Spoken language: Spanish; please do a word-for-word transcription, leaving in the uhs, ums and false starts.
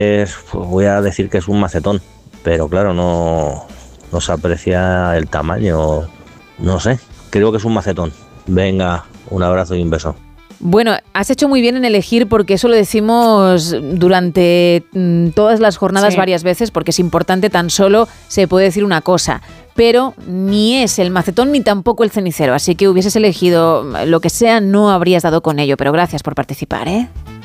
Es, pues voy a decir que es un macetón, pero claro, no, no se aprecia el tamaño, no sé, creo que es un macetón. Venga, un abrazo y un beso. Bueno, has hecho muy bien en elegir, porque eso lo decimos durante mm, todas las jornadas, sí, varias veces, porque es importante. Tan solo se puede decir una cosa, pero ni es el macetón ni tampoco el cenicero, así que hubieses elegido lo que sea, no habrías dado con ello, pero gracias por participar, ¿eh?